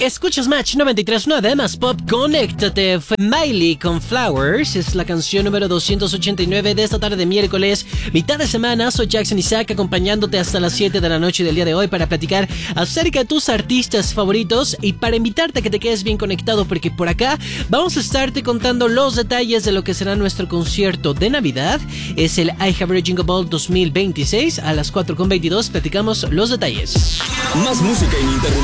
Escuchas Match 93.9 más pop, conéctate. Fue Miley con Flowers, es la canción número 289 de esta tarde de miércoles, mitad de semana. Soy Jackson Isaac, acompañándote hasta las 7 de la noche del día de hoy para platicar acerca de tus artistas favoritos y para invitarte a que te quedes bien conectado, porque por acá vamos a estarte contando los detalles de lo que será nuestro concierto de Navidad. Es el I Have a Jingle Ball 2026. A las 4:22 platicamos los detalles. Más música ininterrumpida